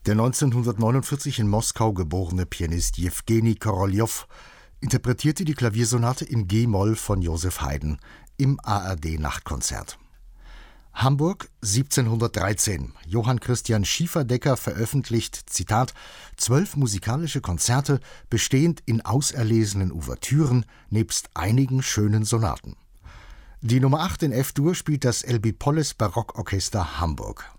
Der 1949 in Moskau geborene Pianist Jewgeni Koroljow interpretierte die Klaviersonate in G-Moll von Joseph Haydn im ARD-Nachtkonzert. Hamburg 1713. Johann Christian Schieferdecker veröffentlicht, Zitat, 12 musikalische Konzerte, bestehend in auserlesenen Ouvertüren, nebst einigen schönen Sonaten. Die Nummer 8 in F-Dur spielt das Elbí Polles Barockorchester Hamburg.